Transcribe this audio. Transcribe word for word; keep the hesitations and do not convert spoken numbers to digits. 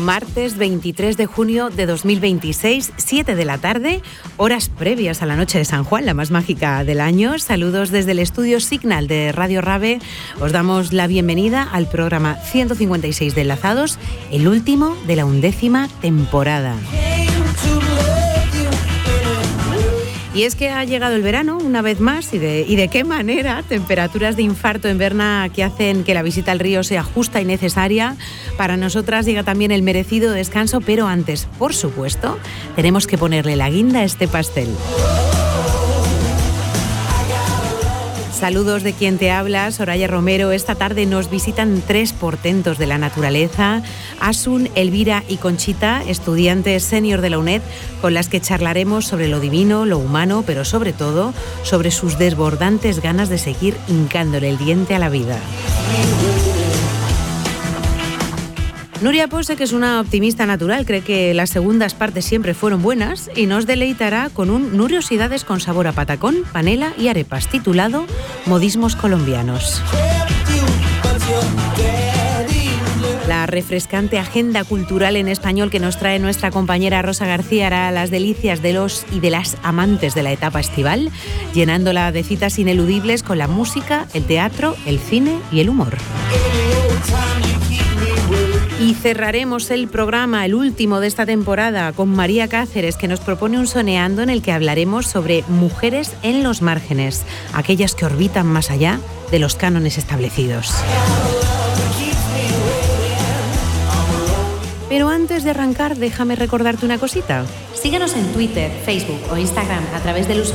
martes veintitrés de junio de dos mil veintiséis, siete de la tarde, horas previas a la noche de San Juan, la más mágica del año. Saludos desde el estudio Signal de Radio Rave. Os damos la bienvenida al programa ciento cincuenta y seis de Enlazados, el último de la undécima temporada. Y es que ha llegado el verano una vez más, y de, y de qué manera. Temperaturas de infarto en Berna que hacen que la visita al río sea justa y necesaria. Para nosotras llega también el merecido descanso, pero antes, por supuesto, tenemos que ponerle la guinda a este pastel. Saludos de quien te habla, Soraya Romero. Esta tarde nos visitan tres portentos de la naturaleza, Asun, Elvira y Conchita, estudiantes senior de la UNED, con las que charlaremos sobre lo divino, lo humano, pero sobre todo sobre sus desbordantes ganas de seguir hincándole el diente a la vida. Nuria Pose, que es una optimista natural, cree que las segundas partes siempre fueron buenas y nos deleitará con un Nuriosidades con sabor a patacón, panela y arepas, titulado Modismos colombianos. La refrescante agenda cultural en español que nos trae nuestra compañera Rosa García hará las delicias de los y de las amantes de la etapa estival, llenándola de citas ineludibles con la música, el teatro, el cine y el humor. Y cerraremos el programa, el último de esta temporada, con María Cáceres, que nos propone un soneando en el que hablaremos sobre mujeres en los márgenes, aquellas que orbitan más allá de los cánones establecidos. Pero antes de arrancar, déjame recordarte una cosita. Síguenos en Twitter, Facebook o Instagram a través del usuario